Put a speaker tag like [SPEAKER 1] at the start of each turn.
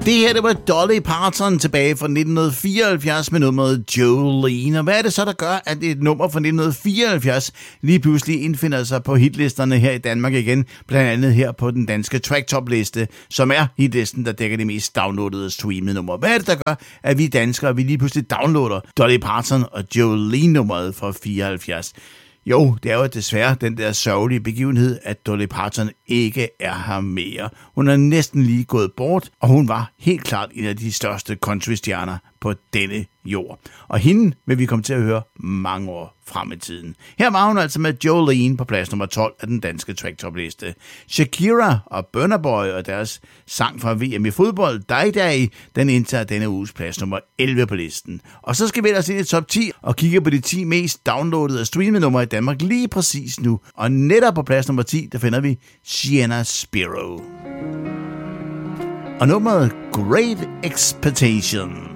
[SPEAKER 1] Det her, det var Dolly Parton tilbage fra 1974 med nummeret Jolene. Og hvad er det så, der gør, at et nummer fra 1974 lige pludselig indfinder sig på hitlisterne her i Danmark igen? Blandt andet her på den danske Tracktop-liste, som er hitlisten, der dækker de mest downloadede streamede numre. Hvad er det, der gør, at vi danskere lige pludselig downloader Dolly Parton og Jolene-nummeret fra 74? Jo, det er jo desværre den der sørgelige begivenhed, at Dolly Parton ikke er her mere. Hun er næsten lige gået bort, og hun var helt klart en af de største countrystjerner på denne jord. Og hende vil vi komme til at høre mange år frem i tiden. Her var hun altså med Jolene på plads nummer 12 af den danske Tracktop-liste. Shakira og Burna Boy og deres sang fra VM i fodbold, Die Die, den indtager denne uges plads nummer 11 på listen. Og så skal vi ellers ind i top 10 og kigge på de 10 mest downloadede og streamede numre i Danmark lige præcis nu. Og netop på plads nummer 10, der finder vi Sienna Spiro. Og nummeret Great Expectations.